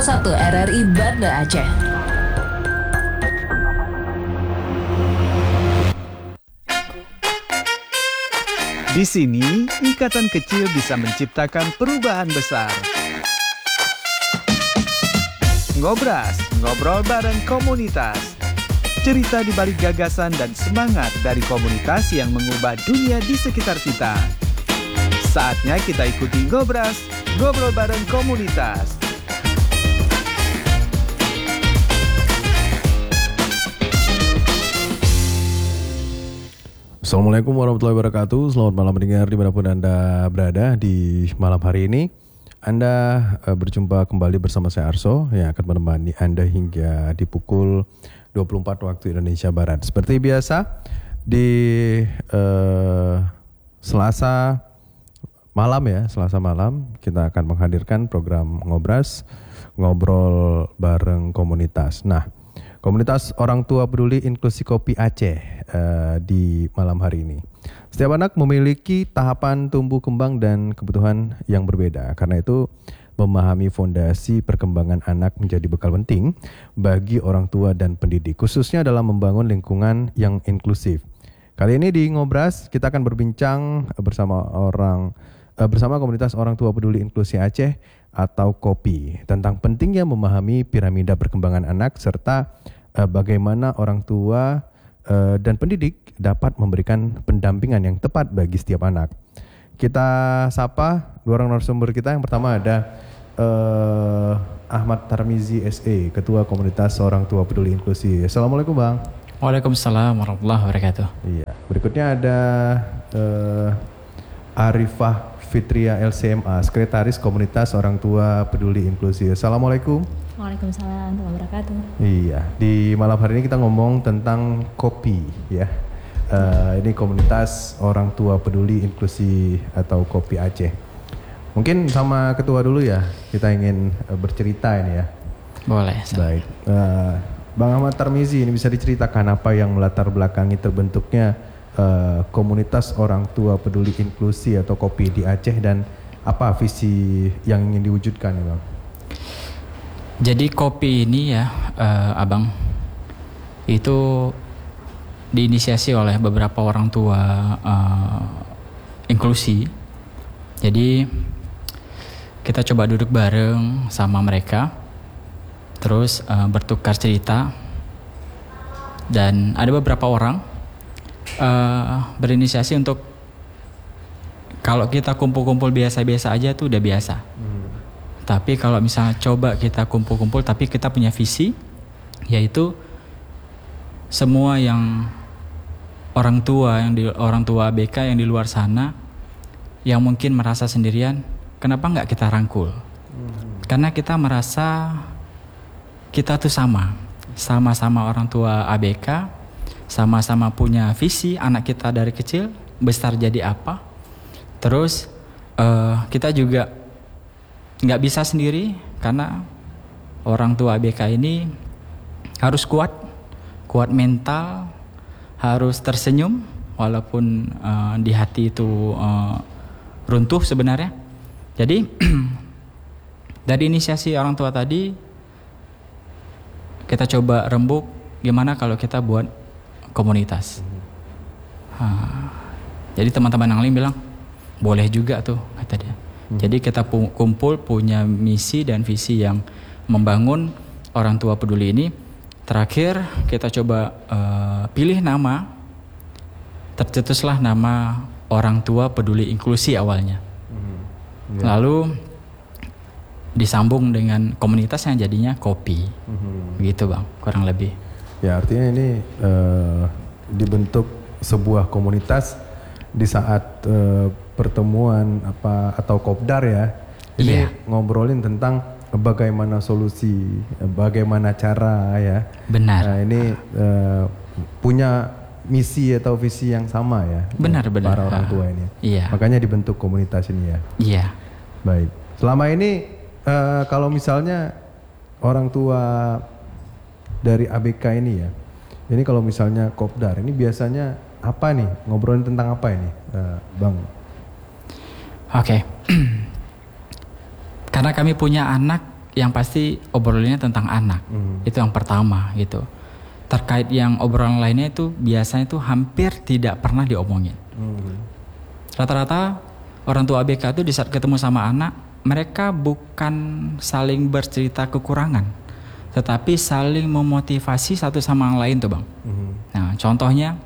101 RRI Banda Aceh. Di sini, ikatan kecil bisa menciptakan perubahan besar. Ngobras, ngobrol bareng komunitas. Cerita di balik gagasan dan semangat dari komunitas yang mengubah dunia di sekitar kita. Saatnya kita ikuti Ngobras, ngobrol bareng komunitas. Assalamualaikum warahmatullahi wabarakatuh. Selamat malam pendengar dimanapun Anda berada di malam hari ini. Anda berjumpa kembali bersama saya Arso yang akan menemani Anda hingga di pukul 24 waktu Indonesia Barat. Seperti biasa di Selasa malam kita akan menghadirkan program Ngobras, ngobrol bareng komunitas. Nah, komunitas orang tua peduli inklusi kopi Aceh di malam hari ini. Setiap anak memiliki tahapan tumbuh kembang dan kebutuhan yang berbeda. Karena itu memahami fondasi perkembangan anak menjadi bekal penting bagi orang tua dan pendidik, khususnya dalam membangun lingkungan yang inklusif. Kali ini di Ngobras kita akan berbincang bersama komunitas orang tua peduli inklusi Aceh atau KOPI tentang pentingnya memahami piramida perkembangan anak serta bagaimana orang tua dan pendidik dapat memberikan pendampingan yang tepat bagi setiap anak. Kita sapa dua orang narasumber kita. Yang pertama ada Ahmad Tarmizi SE, Ketua Komunitas Orang Tua Peduli Inklusi. Assalamualaikum Bang. Waalaikumsalam warahmatullahi wabarakatuh. Iya. Berikutnya ada Arifah Fitria LCMA, Sekretaris Komunitas Orang Tua Peduli Inklusi. Assalamualaikum. Waalaikumsalam warahmatullahi wabarakatuh. Iya, di malam hari ini kita ngomong tentang KOPI ya. Ini Komunitas Orang Tua Peduli Inklusi atau KOPI Aceh. Mungkin sama ketua dulu ya, kita ingin bercerita ini ya. Boleh. Baik, Bang Ahmad Tarmizi, ini bisa diceritakan apa yang melatar belakangi terbentuknya Komunitas Orang Tua Peduli Inklusi atau KOPI di Aceh dan apa visi yang ingin diwujudkan ya Bang? Jadi KOPI ini ya, Abang, itu diinisiasi oleh beberapa orang tua inklusi. Jadi kita coba duduk bareng sama mereka, terus bertukar cerita, dan ada beberapa orang berinisiasi untuk kalau kita kumpul-kumpul biasa-biasa aja tuh udah biasa. Tapi kalau misalnya coba kita kumpul-kumpul tapi kita punya visi, yaitu semua yang orang tua ABK yang di luar sana yang mungkin merasa sendirian, kenapa nggak kita rangkul? Karena kita merasa kita tuh sama-sama orang tua ABK, sama-sama punya visi anak kita dari kecil besar jadi apa. Terus kita juga nggak bisa sendiri karena orang tua ABK ini harus kuat mental, harus tersenyum walaupun di hati itu runtuh sebenarnya. Jadi dari inisiasi orang tua tadi kita coba rembuk gimana kalau kita buat komunitas. Jadi teman-teman yang lain bilang boleh juga tuh, kata dia. Jadi kita kumpul punya misi dan visi yang membangun orang tua peduli ini. Terakhir kita coba pilih nama, tercetuslah nama orang tua peduli inklusi awalnya. Lalu disambung dengan komunitas yang jadinya KOPI. Begitu Bang, kurang lebih. Ya artinya ini dibentuk sebuah komunitas di saat pertemuan atau kopdar ya. Ini ngobrolin tentang bagaimana solusi, bagaimana cara ya. Benar. Nah, ini punya misi atau visi yang sama ya. Benar. Para orang tua ini. Iya. Makanya dibentuk komunitas ini ya. Iya. Baik. Selama ini kalau misalnya orang tua dari ABK ini ya, ini kalau misalnya kopdar ini biasanya apa nih? Ngobrolin tentang apa ini, Bang? Oke. Karena kami punya anak yang pasti obrolannya tentang anak. Itu yang pertama gitu. Terkait yang obrolan lainnya itu biasanya itu hampir tidak pernah diomongin. Rata-rata orang tua ABK itu di saat ketemu sama anak, mereka bukan saling bercerita kekurangan, tetapi saling memotivasi satu sama yang lain tuh Bang. Nah contohnya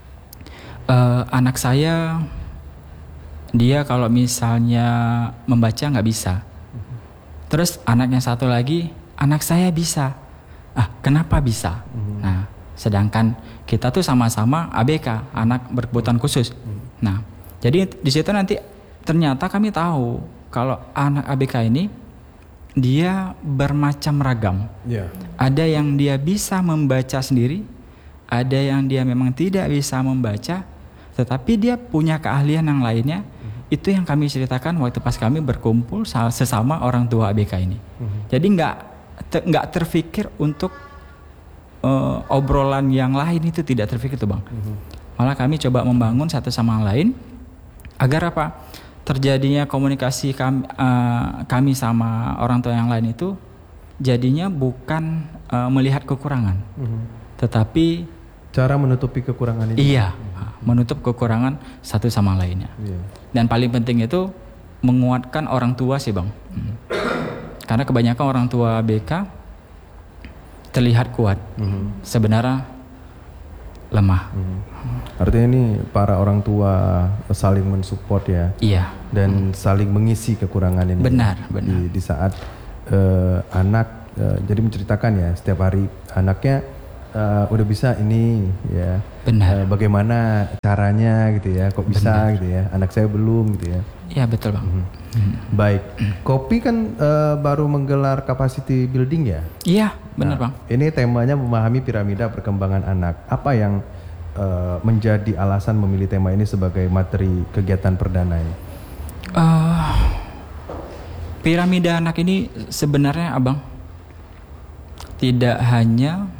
anak saya, dia kalau misalnya membaca nggak bisa. Terus anak yang satu lagi, anak saya bisa. Kenapa bisa? Nah, sedangkan kita tuh sama-sama ABK, anak berkebutuhan khusus. Nah, jadi di situ nanti ternyata kami tahu kalau anak ABK ini dia bermacam ragam. Ada yang dia bisa membaca sendiri, ada yang dia memang tidak bisa membaca, tetapi dia punya keahlian yang lainnya. Itu yang kami ceritakan waktu pas kami berkumpul sesama orang tua ABK ini. Jadi nggak terfikir untuk obrolan yang lain, itu tidak terfikir tuh Bang. Malah kami coba membangun satu sama lain agar apa? Terjadinya komunikasi kami sama orang tua yang lain itu jadinya bukan melihat kekurangan, tetapi cara menutupi kekurangan ini. Iya, menutup kekurangan satu sama lainnya. Dan paling penting itu menguatkan orang tua sih Bang. Karena kebanyakan orang tua ABK terlihat kuat, sebenarnya lemah. Artinya ini para orang tua saling mensupport ya. Iya. Dan saling mengisi kekurangan ini. Benar. Di saat anak jadi menceritakan ya setiap hari anaknya udah bisa ini ya. Benar. Bagaimana caranya gitu ya? Kok bisa gitu ya? Anak saya belum gitu ya. Iya betul Bang. Baik. Kopi kan baru menggelar capacity building ya? Iya benar Bang. Ini temanya memahami piramida perkembangan anak. Apa yang menjadi alasan memilih tema ini sebagai materi kegiatan perdana ini? Piramida anak ini sebenarnya Abang tidak hanya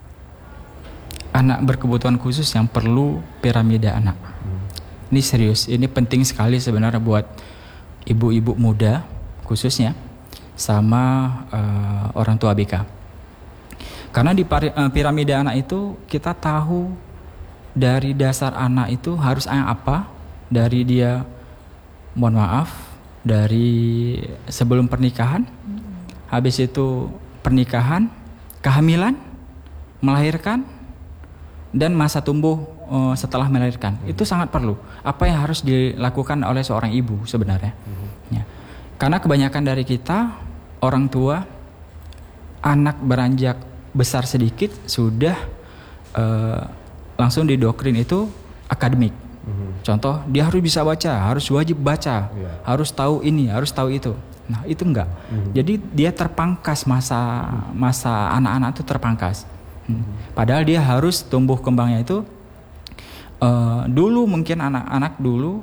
anak berkebutuhan khusus yang perlu piramida anak. Ini serius, ini penting sekali sebenarnya buat ibu-ibu muda khususnya sama orang tua ABK. Karena di piramida anak itu kita tahu dari dasar anak itu harus apa, dari dia mohon maaf dari sebelum pernikahan, habis itu pernikahan, kehamilan, melahirkan, dan masa tumbuh setelah melahirkan. Itu sangat perlu. Apa yang harus dilakukan oleh seorang ibu sebenarnya. Ya. Karena kebanyakan dari kita orang tua, anak beranjak besar sedikit sudah langsung didoktrin itu akademik. Contoh, dia harus bisa baca, harus wajib baca, harus tahu ini, harus tahu itu. Nah itu enggak. Jadi dia terpangkas, masa anak-anak itu terpangkas. Padahal dia harus tumbuh kembangnya itu dulu mungkin anak-anak dulu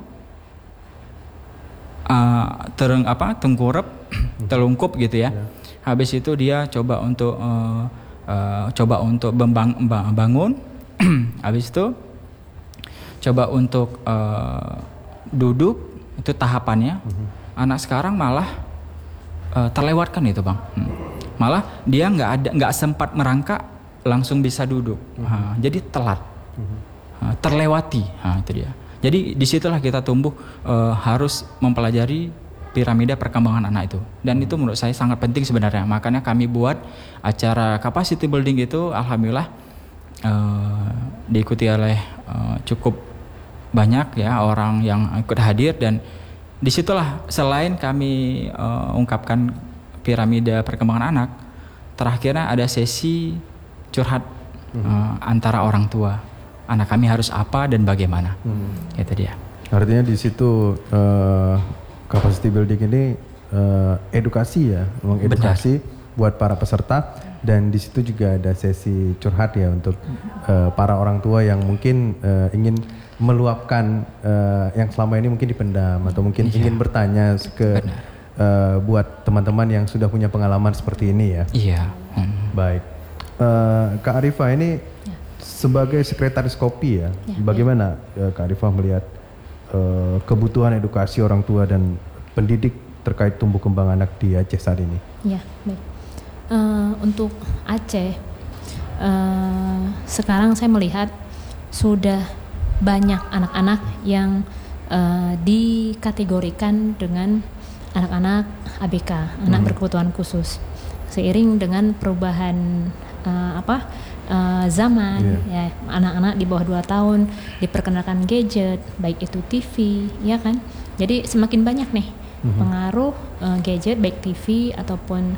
tengkurap, telungkup gitu ya. Habis itu dia coba untuk bangun. Habis itu coba untuk duduk, itu tahapannya. Anak sekarang malah terlewatkan itu Bang. Malah dia nggak sempat merangkak langsung bisa duduk. Jadi telat, terlewati. Itu dia. Jadi disitulah kita tumbuh harus mempelajari piramida perkembangan anak itu. Dan itu menurut saya sangat penting sebenarnya. Makanya kami buat acara capacity building itu, alhamdulillah diikuti oleh cukup banyak ya orang yang ikut hadir. Dan disitulah selain kami ungkapkan piramida perkembangan anak, terakhirnya ada sesi curhat antara orang tua. Anak kami harus apa dan bagaimana. Itu dia. Artinya di situ capacity building ini edukasi ya, mengedukasi buat para peserta, dan di situ juga ada sesi curhat ya untuk para orang tua yang mungkin ingin meluapkan yang selama ini mungkin dipendam, atau mungkin ingin bertanya ke buat teman-teman yang sudah punya pengalaman seperti ini ya. Iya. Baik. Kak Arifah ini sebagai sekretaris kopi ya, bagaimana Kak Arifah melihat kebutuhan edukasi orang tua dan pendidik terkait tumbuh kembang anak di Aceh saat ini? Ya, baik. Untuk Aceh, sekarang saya melihat sudah banyak anak-anak yang dikategorikan dengan anak-anak ABK, anak berkebutuhan khusus. Seiring dengan perubahan zaman, ya, anak-anak di bawah 2 tahun diperkenalkan gadget, baik itu TV, ya kan. Jadi semakin banyak nih pengaruh gadget, baik TV ataupun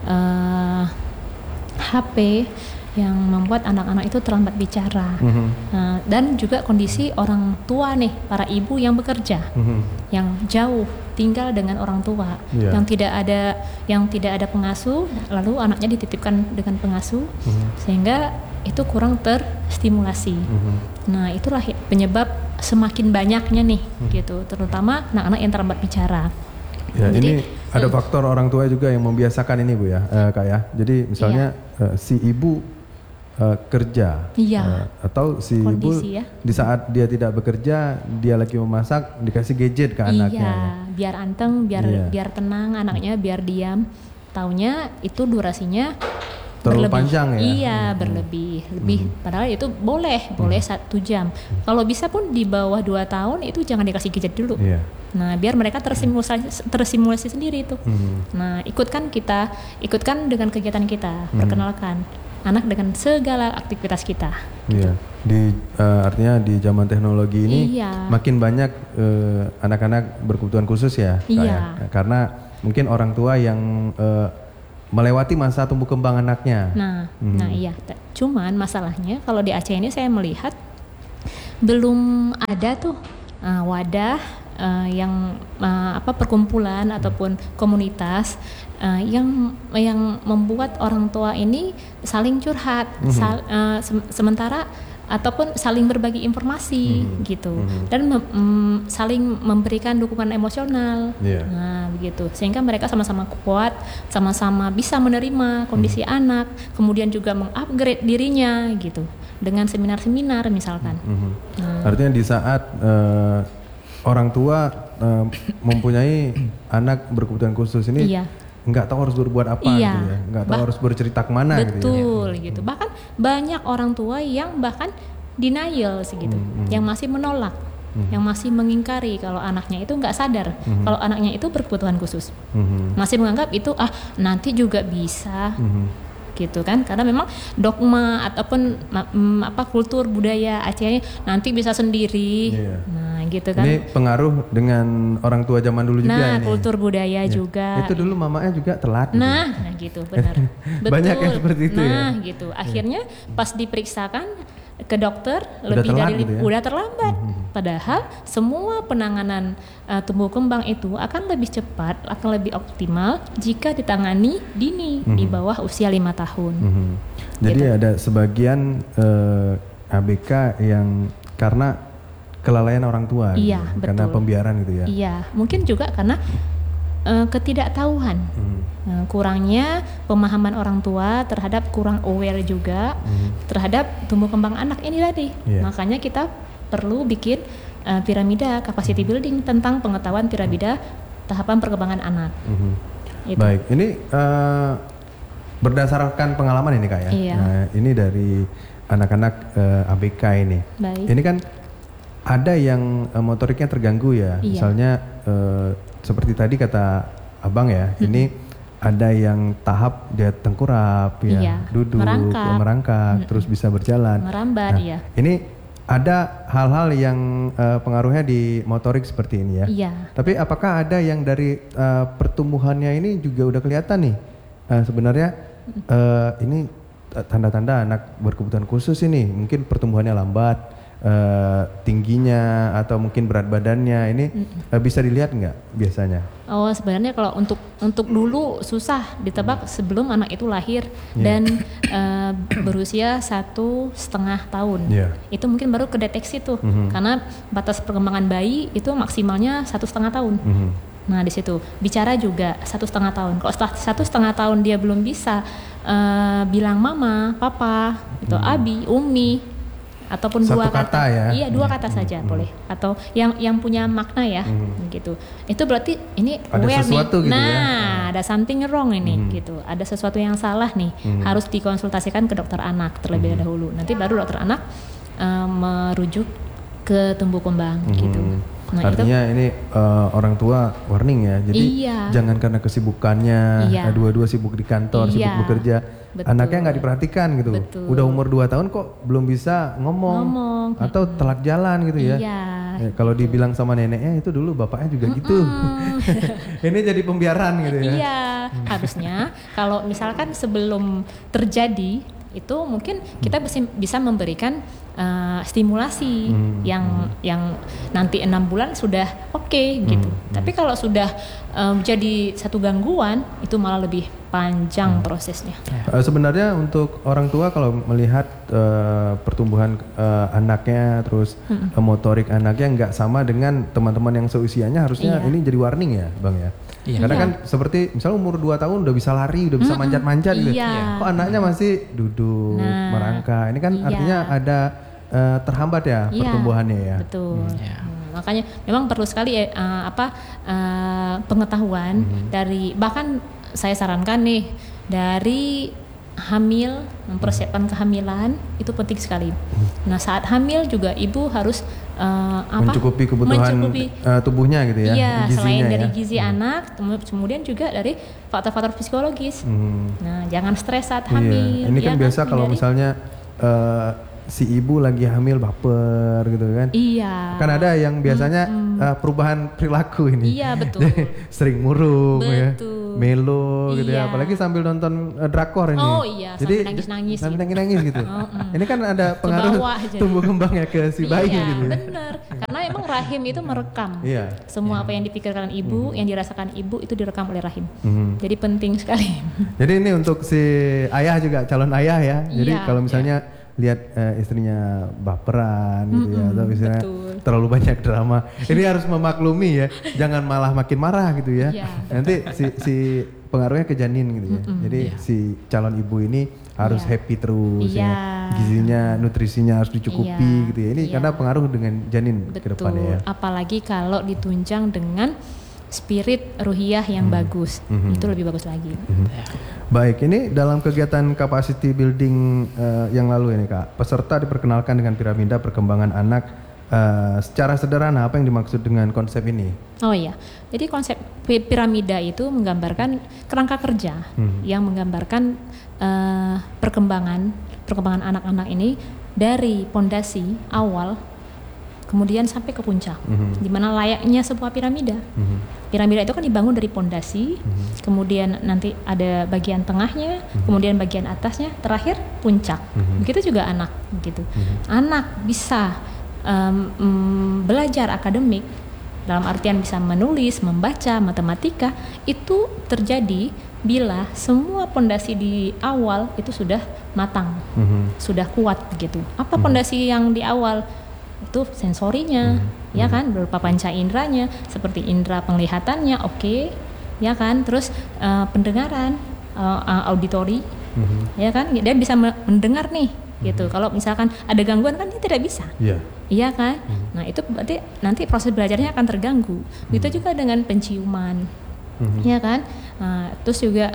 HP yang membuat anak-anak itu terlambat bicara. Dan juga kondisi orang tua nih, para ibu yang bekerja, yang jauh tinggal dengan orang tua, yang tidak ada pengasuh, lalu anaknya dititipkan dengan pengasuh, sehingga itu kurang terstimulasi. Nah, itulah penyebab semakin banyaknya nih, gitu, terutama anak-anak yang terlambat bicara. Ya, jadi, ini ada faktor orang tua juga yang membiasakan ini, Bu ya, Kak ya. Jadi misalnya si ibu kerja, atau si kondisi, ibu di saat dia tidak bekerja, dia lagi memasak, dikasih gadget ke anaknya. Biar anteng, biar tenang anaknya, biar diam. Taunya itu durasinya terlalu panjang ya? Iya, lebih. Padahal itu boleh 1 jam. Kalau bisa pun di bawah 2 tahun itu jangan dikasih gadget dulu. Nah, biar mereka tersimulasi sendiri itu. Nah, ikutkan dengan kegiatan kita, perkenalkan anak dengan segala aktivitas kita. Iya. Artinya di zaman teknologi ini makin banyak anak-anak berkebutuhan khusus ya, Kak ya? Karena mungkin orang tua yang melewati masa tumbuh kembang anaknya. Nah iya. Cuman masalahnya kalau di Aceh ini saya melihat belum ada tuh wadah yang perkumpulan ataupun komunitas yang membuat orang tua ini saling curhat, sementara ataupun saling berbagi informasi gitu, dan saling memberikan dukungan emosional. Nah, begitu, sehingga mereka sama-sama kuat, sama-sama bisa menerima kondisi anak, kemudian juga mengupgrade dirinya gitu dengan seminar-seminar misalkan. Artinya di saat orang tua mempunyai anak berkebutuhan khusus ini, nggak tahu harus berbuat apa gitu ya, nggak tahu harus bercerita kemana gitu ya. Gitu. Bahkan banyak orang tua yang bahkan denial segitu, yang masih menolak, yang masih mengingkari kalau anaknya itu nggak sadar kalau anaknya itu berkebutuhan khusus, masih menganggap itu nanti juga bisa. Gitu kan, karena memang dogma ataupun kultur budaya Aceh ini nanti bisa sendiri. Nah, gitu kan. Ini pengaruh dengan orang tua zaman dulu juga. Nah, kultur budaya juga. Itu dulu mamanya juga telat. Nah, gitu benar. Betul. Banyak yang seperti itu ya. Nah, gitu. Akhirnya pas diperiksakan ke dokter udah terlambat. Padahal semua penanganan tumbuh kembang itu akan lebih cepat, akan lebih optimal jika ditangani dini di bawah usia 5 tahun. Jadi gitu. Ada sebagian ABK yang karena kelalaian orang tua, gitu, karena pembiaran gitu ya. Iya, mungkin juga karena ketidaktahuan, kurangnya pemahaman orang tua terhadap, kurang aware juga terhadap tumbuh kembang anak ini tadi. Makanya kita perlu bikin piramida capacity building tentang pengetahuan piramida tahapan perkembangan anak. Gitu. Baik, ini berdasarkan pengalaman ini Kak ya. Nah, ini dari anak-anak ABK ini. Baik. Ini kan ada yang motoriknya terganggu ya, misalnya seperti tadi kata Abang ya, ini ada yang tahap dia tengkurap ya, duduk, merangkak, terus bisa berjalan, merambat. Ini ada hal-hal yang pengaruhnya di motorik seperti ini ya. Tapi apakah ada yang dari pertumbuhannya ini juga udah kelihatan nih sebenarnya ini tanda-tanda anak berkebutuhan khusus ini, mungkin pertumbuhannya lambat, tingginya atau mungkin berat badannya ini bisa dilihat nggak biasanya? Oh, sebenarnya kalau untuk dulu susah ditebak sebelum anak itu lahir dan berusia 1,5 tahun. Itu mungkin baru kedeteksi tuh, karena batas perkembangan bayi itu maksimalnya 1,5 tahun. Nah, di situ bicara juga 1,5 tahun. Kalau setelah 1,5 tahun dia belum bisa bilang mama, papa, itu abi, umi, ataupun Satu dua kata ya. Iya, dua kata saja boleh. Atau yang punya makna ya, gitu. Itu berarti ini Ada aware sesuatu nih. gitu ya. Ada something wrong ini, gitu. Ada sesuatu yang salah nih, harus dikonsultasikan ke dokter anak terlebih dahulu. Nanti baru dokter anak merujuk ke tumbuh kembang, gitu. Nah, Artinya ini orang tua warning ya. Jadi Iya. jangan karena kesibukannya, Iya. dua-dua sibuk di kantor, sibuk Iya. bekerja, Betul. anaknya nggak diperhatikan gitu. Betul. Udah umur 2 tahun kok belum bisa ngomong. Atau telat jalan gitu ya. Iya. Kalau dibilang sama neneknya itu dulu bapaknya juga gitu. Ini jadi pembiaran gitu ya. Iya, harusnya kalau misalkan sebelum terjadi itu mungkin kita bisa memberikan stimulasi yang nanti 6 bulan sudah oke, gitu. Tapi kalau sudah jadi satu gangguan itu malah lebih panjang prosesnya. Sebenarnya untuk orang tua kalau melihat pertumbuhan anaknya terus motorik anaknya nggak sama dengan teman-teman yang seusianya, harusnya ini jadi warning ya Bang ya. Iya. Karena kan seperti misalnya umur 2 tahun udah bisa lari, udah bisa manjat-manjat gitu. Iya. Kok anaknya masih duduk, merangkak. Ini kan artinya ada terhambat ya pertumbuhannya ya. Betul. Makanya memang perlu sekali pengetahuan dari, bahkan saya sarankan nih dari hamil, mempersiapkan kehamilan itu penting sekali. Nah, saat hamil juga ibu harus mencukupi kebutuhan tubuhnya gitu ya. Iya, gizinya selain ya. dari gizi anak, kemudian juga dari faktor-faktor psikologis. Nah, jangan stres saat hamil. Iya. Ini kan ya biasa kalau misalnya si ibu lagi hamil baper gitu kan. Iya. Kan ada yang biasanya perubahan perilaku ini. Iya, betul. Sering murung ya. Betul. Melo gitu ya. Iya. Apalagi sambil nonton drakor ini. Oh iya, jadi sambil nangis-nangis sambil gitu. nangis-nangis gitu. Ini kan ada pengaruh Kebawah jadi. tumbuh kembangnya ke si bayi Iya, gitu ya. benar. Karena emang rahim itu merekam. Iya. Semua apa yang dipikirkan ibu, yang dirasakan ibu itu direkam oleh rahim. Jadi penting sekali. Jadi ini untuk si ayah juga, calon ayah ya. Jadi Iya. kalau misalnya lihat istrinya baperan gitu ya, atau misalnya betul. terlalu banyak drama, ini harus memaklumi ya, jangan malah makin marah gitu ya. Iya. Nanti si pengaruhnya ke janin gitu ya. Jadi si calon ibu ini harus Iya. happy terus Iya. ya, gizinya, nutrisinya harus dicukupi Iya. gitu ya. Ini Iya. karena pengaruh dengan janin ke Betul. depannya ya. Apalagi kalau ditunjang dengan spirit ruhiyah yang bagus, itu lebih bagus lagi. Baik, ini dalam kegiatan capacity building yang lalu ini Kak, peserta diperkenalkan dengan piramida perkembangan anak. Secara sederhana apa yang dimaksud dengan konsep ini? Oh iya, jadi konsep piramida itu menggambarkan kerangka kerja yang menggambarkan perkembangan anak-anak ini dari pondasi awal kemudian sampai ke puncak, di mana layaknya sebuah piramida. Piramida itu kan dibangun dari pondasi, kemudian nanti ada bagian tengahnya, kemudian bagian atasnya, terakhir puncak. Begitu juga anak, gitu. Anak bisa belajar akademik dalam artian bisa menulis, membaca, matematika, itu terjadi bila semua pondasi di awal itu sudah matang, sudah kuat, gitu. Apa pondasi yang di awal? Itu sensorinya, ya kan, berupa panca inderanya, seperti indera penglihatannya, oke, ya kan, terus pendengaran, auditori, ya kan, dia bisa mendengar nih, gitu. Kalau misalkan ada gangguan kan dia tidak bisa, iya kan. Nah itu berarti nanti proses belajarnya akan terganggu. Begitu juga dengan penciuman, ya kan. Terus juga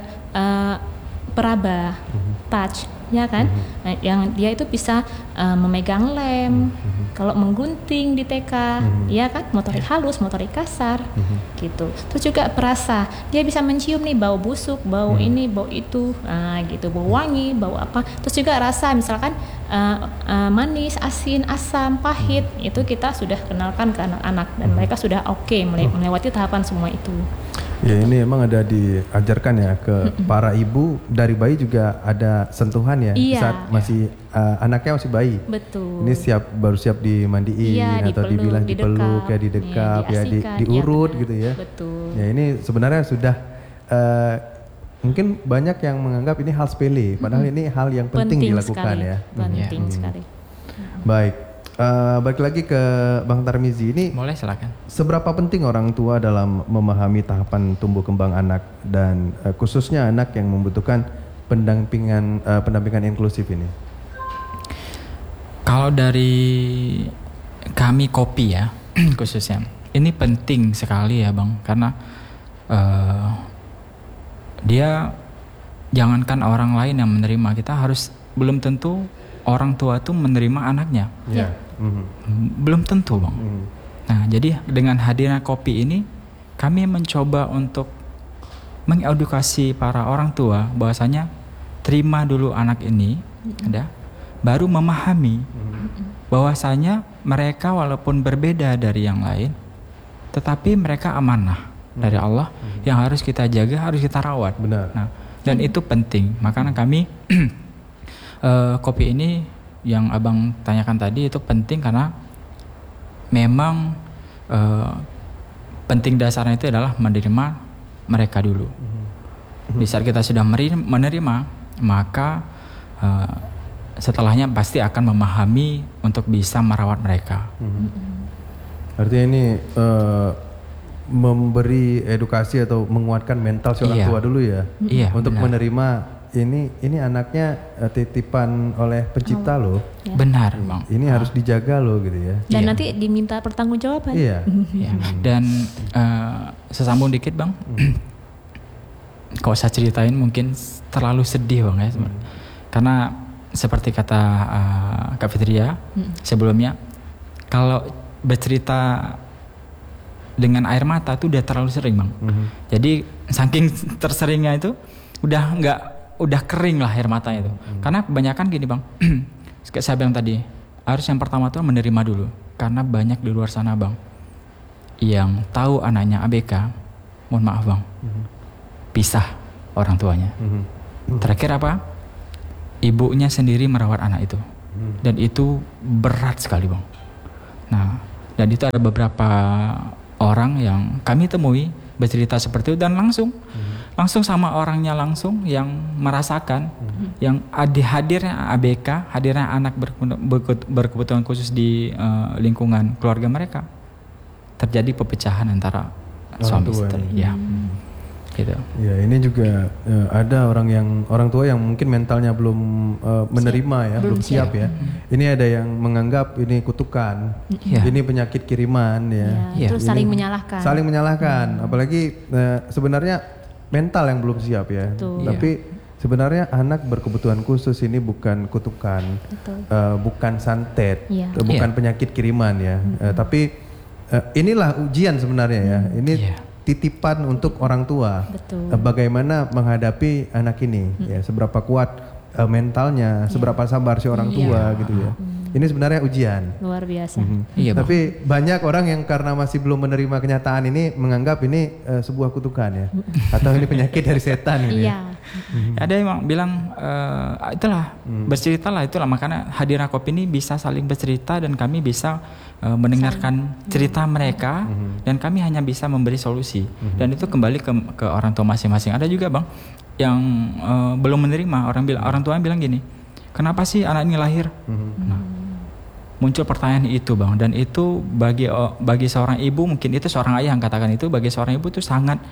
peraba, touch, ya kan, yang dia itu bisa memegang lem, kalau menggunting di TK, ya kan, motorik halus, motorik kasar, gitu. Terus juga perasa, dia bisa mencium nih bau busuk, bau ini, bau itu, gitu, bau wangi, bau apa. Terus juga rasa, misalkan manis, asin, asam, pahit, itu kita sudah kenalkan ke anak-anak dan mereka sudah oke melewati tahapan semua itu. Ya ini emang ada diajarkan ya ke para ibu dari bayi juga ada sentuhan ya, saat masih anaknya masih bayi. Betul. Ini baru siap dimandiin atau dibilang dipeluk ya, didekap ya, diurut gitu ya. Betul. Ya ini sebenarnya sudah mungkin banyak yang menganggap ini hal sepele, padahal ini hal yang penting dilakukan sekali. ya. Penting sekali. Baik. Balik lagi ke Bang Tarmizi, ini Boleh, silakan. seberapa penting orang tua dalam memahami tahapan tumbuh kembang anak dan khususnya anak yang membutuhkan pendampingan inklusif ini? Kalau dari kami kopi ya khususnya, ini penting sekali ya Bang, karena dia jangankan orang lain yang menerima, kita harus belum tentu orang tua tuh menerima anaknya. Ya. Belum tentu Bang. Nah jadi dengan hadirnya kopi ini kami mencoba untuk mengedukasi para orang tua bahwasanya terima dulu anak ini, baru memahami bahwasanya mereka walaupun berbeda dari yang lain, tetapi mereka amanah dari Allah yang harus kita jaga, harus kita rawat. Benar. Nah, dan itu penting. Makanya kami kopi ini yang abang tanyakan tadi itu penting karena memang penting dasarnya itu adalah menerima mereka dulu. Di saat kita sudah menerima, maka setelahnya pasti akan memahami untuk bisa merawat mereka. Artinya ini memberi edukasi atau menguatkan mental si orang tua dulu ya. Iya, untuk benar. menerima ini anaknya titipan oleh pencipta loh. Ya. Benar Bang. Ini harus dijaga loh gitu ya. Dan Iya. nanti diminta pertanggungjawaban. Iya. Ya. Dan sesambung dikit Bang, kalau saya ceritain mungkin terlalu sedih Bang ya, karena seperti kata Kak Fitria sebelumnya, kalau bercerita dengan air mata tuh udah terlalu sering Bang. Jadi saking terseringnya itu udah kering lah air matanya itu. Karena kebanyakan gini Bang, kayak saya bilang tadi, harus yang pertama tuh menerima dulu. Karena banyak di luar sana Bang yang tahu anaknya ABK, mohon maaf Bang, pisah orang tuanya. Terakhir apa? Ibunya sendiri merawat anak itu. Dan itu berat sekali Bang. Nah, dan itu ada beberapa orang yang kami temui bercerita seperti itu dan langsung sama orangnya langsung yang merasakan yang hadirnya ABK, hadirnya anak berkebutuhan khusus di lingkungan keluarga mereka, terjadi perpecahan antara suami istri. Ya. Gitu. Ya, ini juga ada orang tua yang mungkin mentalnya belum menerima ya, belum siap ya. Ini ada yang menganggap ini kutukan, ini penyakit kiriman ya. Terus saling menyalahkan. Saling menyalahkan, apalagi sebenarnya mental yang belum siap ya. Betul. Tapi sebenarnya anak berkebutuhan khusus ini bukan kutukan, bukan santet, bukan penyakit kiriman ya. Tapi inilah ujian sebenarnya ya. Ini titipan untuk orang tua. Betul. Bagaimana menghadapi anak ini ya, seberapa kuat mentalnya, seberapa sabar si orang tua gitu ya. Ini sebenarnya ujian. Luar biasa. Iya, Bang. Tapi banyak orang yang karena masih belum menerima kenyataan ini menganggap ini sebuah kutukan ya, atau ini penyakit dari setan ini. Iya. Ada yang bilang itulah berceritalah itulah, makanya hadirnya kopi ini bisa saling bercerita dan kami bisa mendengarkan cerita mereka dan kami hanya bisa memberi solusi dan itu kembali ke orang tua masing-masing. Ada juga Bang yang belum menerima, orang tua bilang gini, kenapa sih anak ini lahir? Nah, muncul pertanyaan itu Bang, dan itu bagi seorang ibu, mungkin itu seorang ayah yang katakan itu, bagi seorang ibu itu sangat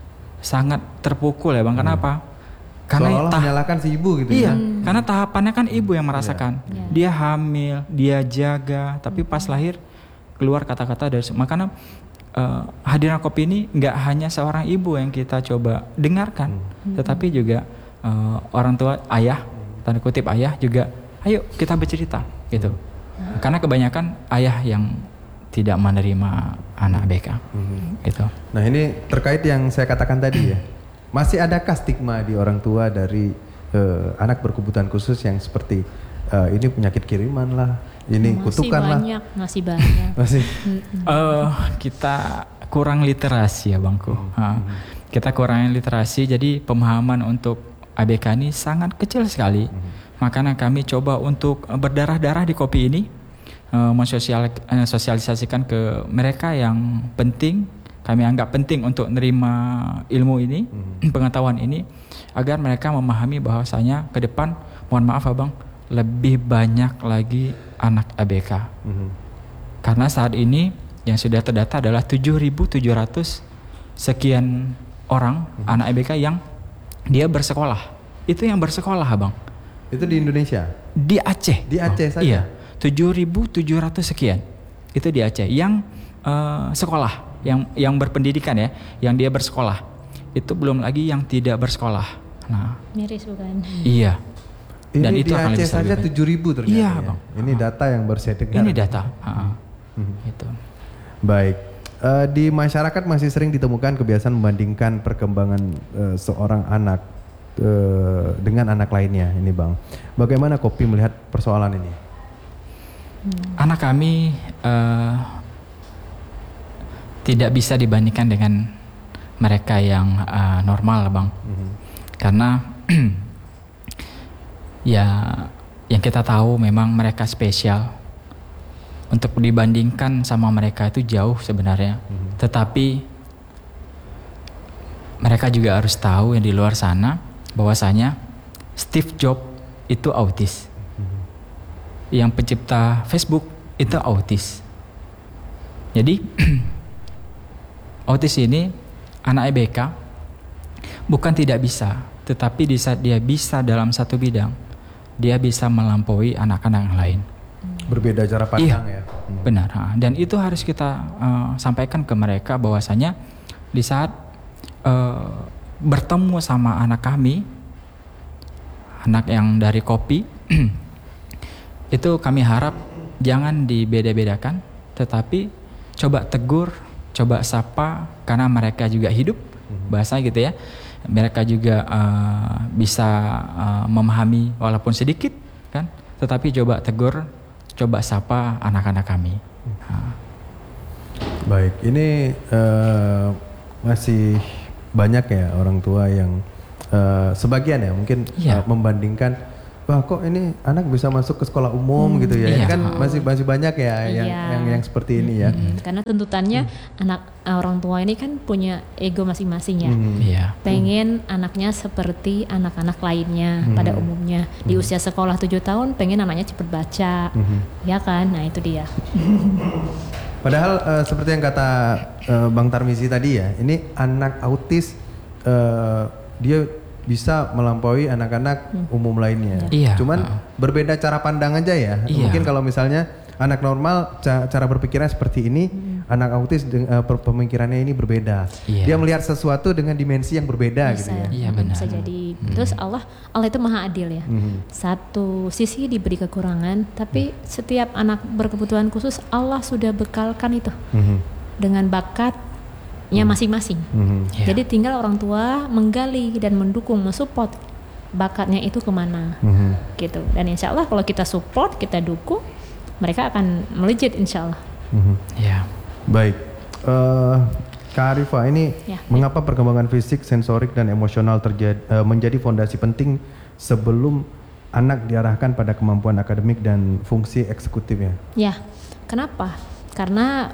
terpukul ya Bang. Kenapa? Karena seolah-olah menyalahkan si ibu gitu iya, ya. karena tahapannya kan ibu yang merasakan. Dia hamil, dia jaga, tapi pas lahir keluar kata-kata dari makanya hadirnya kopi ini nggak hanya seorang ibu yang kita coba dengarkan, tetapi juga orang tua, ayah, tanda kutip ayah juga, ayo kita bercerita gitu. Karena kebanyakan ayah yang tidak menerima anak BK gitu. Nah, ini terkait yang saya katakan tadi ya. Masih adakah stigma di orang tua dari anak berkebutuhan khusus yang seperti ini penyakit kiriman lah, ini kutukan lah. Masih banyak. Masih. Kita kurang literasi ya Bangku. Kita kurang literasi, jadi pemahaman untuk ABK ini sangat kecil sekali. Makanya kami coba untuk berdarah-darah di kopi ini, mensosialisasikan ke mereka yang penting, kami anggap penting untuk menerima ilmu ini, pengetahuan ini, agar mereka memahami bahwasanya ke depan, mohon maaf Abang, lebih banyak lagi anak ABK. Karena saat ini yang sudah terdata adalah 7.700 sekian orang anak ABK yang dia bersekolah. Itu yang bersekolah Abang. Itu di Indonesia? Di Aceh. Di Aceh saja? Iya. 7.700 sekian. Itu di Aceh yang sekolah, yang berpendidikan ya, yang dia bersekolah. Itu belum lagi yang tidak bersekolah. Nah, Miris bukan? iya. Dan Ini itu di akan lebih Aceh saja baik. 7.000 ternyata. Iya, ya. Bang. Ini data yang baru saya dengar. Ini data. Itu. Baik. Di masyarakat masih sering ditemukan kebiasaan membandingkan perkembangan seorang anak dengan anak lainnya, ini Bang. Bagaimana Kopi melihat persoalan ini? Anak kami tidak bisa dibandingkan dengan mereka yang normal, Bang. Karena ya yang kita tahu memang mereka spesial. Untuk dibandingkan sama mereka itu jauh sebenarnya. Tetapi mereka juga harus tahu yang di luar sana bahwasanya Steve Jobs itu autis. Yang pencipta Facebook itu autis. Jadi autis ini anak EBK bukan tidak bisa, tetapi di saat dia bisa dalam satu bidang, dia bisa melampaui anak-anak yang lain. Berbeda cara pandang ya. Benar. Dan itu harus kita sampaikan ke mereka bahwasanya di saat bertemu sama anak kami, anak yang dari Kopi, itu kami harap jangan dibeda-bedakan, tetapi coba tegur, coba sapa, karena mereka juga hidup, bahasa gitu ya. Mereka juga bisa memahami walaupun sedikit kan, tetapi coba tegur, coba sapa anak-anak kami. Baik, ini masih banyak ya orang tua yang sebagian ya mungkin membandingkan, wah kok ini anak bisa masuk ke sekolah umum gitu ya. Ini kan masih banyak ya yang seperti ini ya. Karena tuntutannya anak orang tua ini kan punya ego masing-masing ya. Pengen anaknya seperti anak-anak lainnya pada umumnya. Di usia sekolah 7 tahun pengen anaknya cepat baca. Ya kan? Nah, itu dia. Padahal seperti yang kata Bang Tarmizi tadi ya, ini anak autis dia bisa melampaui anak-anak umum lainnya. Cuman berbeda cara pandang aja ya. Mungkin kalau misalnya anak normal cara berpikirnya seperti ini, anak autis pemikirannya ini berbeda. Dia melihat sesuatu dengan dimensi yang berbeda gitu ya. Iya, benar. Bisa jadi. Terus Allah itu maha adil ya. Satu sisi diberi kekurangan, tapi setiap anak berkebutuhan khusus Allah sudah bekalkan itu dengan bakatnya masing-masing. Jadi tinggal orang tua menggali dan mendukung, mensupport bakatnya itu kemana, gitu. Dan insya Allah kalau kita support, kita dukung, mereka akan melejit insya Allah. Baik, Kak Arifa, ini mengapa perkembangan fisik, sensorik dan emosional menjadi fondasi penting sebelum anak diarahkan pada kemampuan akademik dan fungsi eksekutifnya? Ya, kenapa? Karena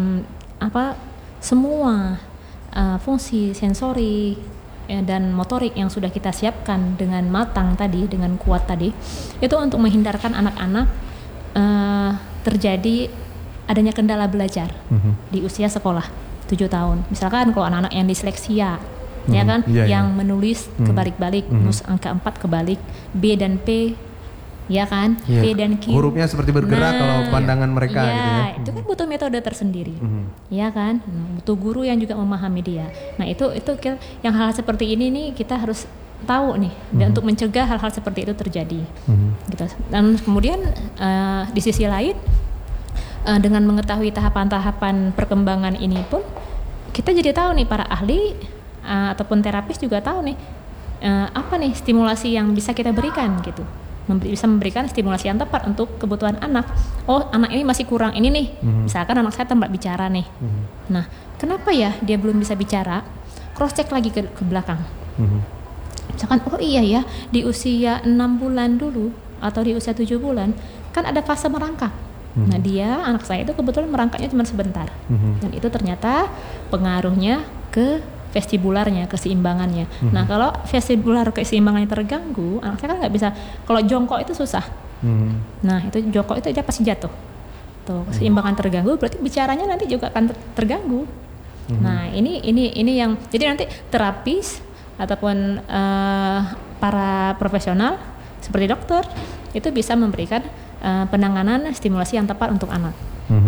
semua fungsi sensori dan motorik yang sudah kita siapkan dengan matang tadi, dengan kuat tadi, itu untuk menghindarkan anak-anak terjadi adanya kendala belajar di usia sekolah 7 tahun. Misalkan kalau anak-anak yang disleksia, ya kan, yang menulis kebalik-balik, angka 4 kebalik, B dan P, ya kan, P dan Q. Hurufnya seperti bergerak kalau pandangan mereka gitu ya. Itu kan butuh metode tersendiri, ya kan, butuh guru yang juga memahami dia. Nah itu yang hal seperti ini nih kita harus tahu nih, dan untuk mencegah hal-hal seperti itu terjadi. Gitu. Dan kemudian di sisi lain, dengan mengetahui tahapan-tahapan perkembangan ini pun kita jadi tahu nih, para ahli ataupun terapis juga tahu nih apa nih stimulasi yang bisa kita berikan gitu, bisa memberikan stimulasi yang tepat untuk kebutuhan anak. Oh, anak ini masih kurang ini nih, misalkan anak saya tempat bicara nih. Nah, kenapa ya dia belum bisa bicara? Cross check lagi ke belakang. Misalkan, oh iya ya, di usia 6 bulan dulu atau di usia 7 bulan kan ada fase merangkak. Nah, anak saya itu kebetulan merangkaknya cuma sebentar. Dan itu ternyata pengaruhnya ke vestibularnya, keseimbangannya. Nah, kalau vestibular keseimbangannya terganggu, anak saya kan nggak bisa. Kalau jongkok itu susah. Nah, itu jongkok itu dia pasti jatuh. Tuh, keseimbangan terganggu berarti bicaranya nanti juga akan terganggu. Nah, ini yang jadi nanti terapis ataupun para profesional seperti dokter itu bisa memberikan penanganan stimulasi yang tepat untuk anak.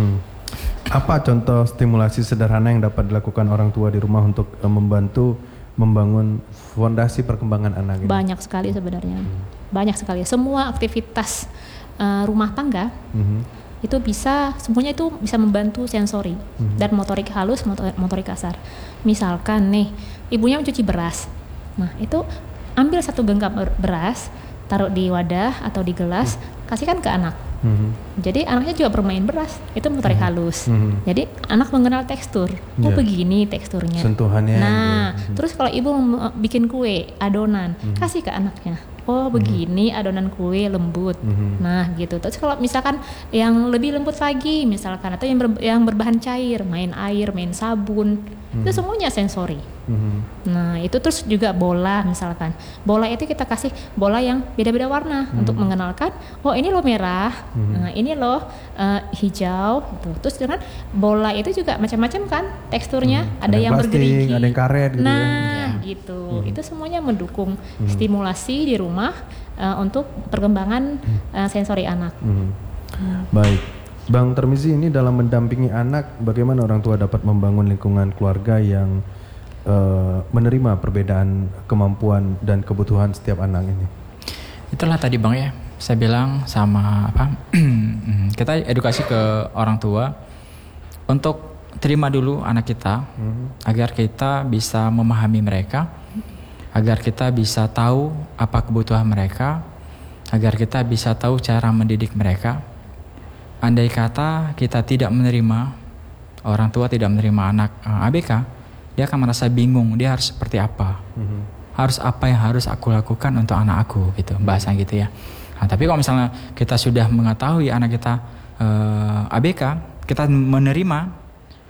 Apa contoh stimulasi sederhana yang dapat dilakukan orang tua di rumah untuk membantu membangun fondasi perkembangan anak ini? Banyak sekali sebenarnya, banyak sekali. Semua aktivitas rumah tangga itu semuanya itu bisa membantu sensori dan motorik halus, motorik kasar. Misalkan nih, ibunya mencuci beras, nah itu ambil 1 genggam beras, taruh di wadah atau di gelas, kasihkan ke anak. Jadi anaknya juga bermain beras, itu motorik halus. Jadi anak mengenal tekstur, begini teksturnya. Sentuhannya. Nah, terus kalau ibu bikin kue, adonan, kasih ke anaknya. Oh begini adonan kue lembut. Nah gitu. Terus kalau misalkan yang lebih lembut lagi, misalkan atau yang berbahan cair, main air, main sabun, itu semuanya sensori. Nah itu terus juga bola, misalkan bola itu kita kasih bola yang beda-beda warna untuk mengenalkan, oh ini loh merah, nah ini loh hijau. Gitu. Terus dengan bola itu juga macam-macam kan teksturnya, ada yang plastik, bergerigi, ada yang karet gitu. Nah gitu. Itu semuanya mendukung stimulasi di rumah untuk perkembangan sensori anak. Baik, Bang Tarmizi, ini dalam mendampingi anak, bagaimana orang tua dapat membangun lingkungan keluarga yang menerima perbedaan kemampuan dan kebutuhan setiap anak ini? Itulah tadi Bang ya, saya bilang sama kita edukasi ke orang tua untuk terima dulu anak kita agar kita bisa memahami mereka, agar kita bisa tahu apa kebutuhan mereka, agar kita bisa tahu cara mendidik mereka. Andai kata kita tidak menerima, orang tua tidak menerima anak ABK, dia akan merasa bingung, dia harus seperti apa, harus apa yang harus aku lakukan untuk anak aku gitu, bahasa gitu ya. Nah, tapi kalau misalnya kita sudah mengetahui anak kita ABK, kita menerima